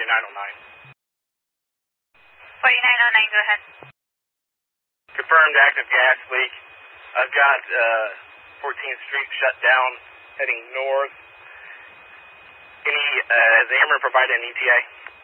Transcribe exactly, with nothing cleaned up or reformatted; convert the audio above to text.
forty-nine oh nine. forty-nine oh nine, go ahead. Confirmed active gas leak. I've got uh, fourteenth Street shut down, heading north. Any, uh, has Ameren provided an E T A?